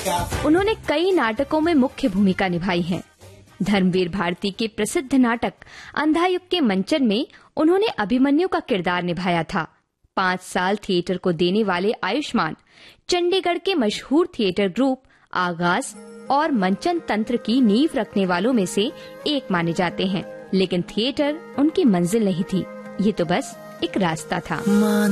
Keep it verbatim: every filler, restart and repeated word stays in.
उन्होंने कई नाटकों में मुख्य भूमिका निभाई है। धर्मवीर भारती के प्रसिद्ध नाटक अंधायुग के मंचन में उन्होंने अभिमन्यु का किरदार निभाया था। पाँच साल थिएटर को देने वाले आयुष्मान चंडीगढ़ के मशहूर थिएटर ग्रुप आगाज और मंचन तंत्र की नींव रखने वालों में से एक माने जाते हैं, लेकिन थिएटर उनकी मंजिल नहीं थी, ये तो बस एक रास्ता था।